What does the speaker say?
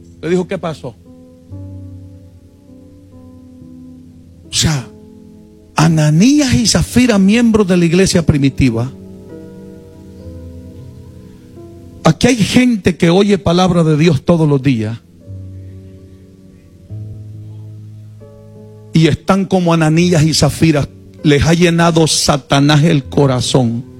Le dijo, ¿qué pasó? O sea, Ananías y Zafira, miembros de la iglesia primitiva. Aquí hay gente que oye palabra de Dios todos los días y están como Ananías y Zafira. Les ha llenado Satanás el corazón